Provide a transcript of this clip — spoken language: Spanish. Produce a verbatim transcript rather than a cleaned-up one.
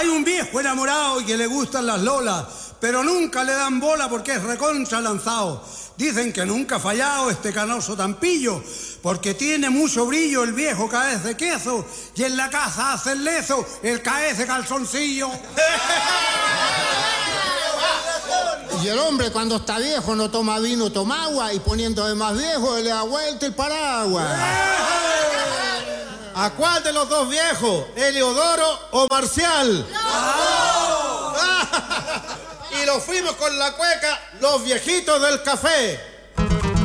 Hay un viejo enamorado y que le gustan las lolas, pero nunca le dan bola porque es recontra lanzado. Dicen que nunca ha fallado este canoso tampillo, porque tiene mucho brillo el viejo caez de queso, y en la casa hace el lezo el caez de calzoncillo. Y el hombre cuando está viejo no toma vino, toma agua, y poniéndose más viejo le da vuelta el paraguas. ¿A cuál de los dos viejos? ¿Eliodoro o Marcial? ¡No! Y los fuimos con la cueca, los viejitos del café.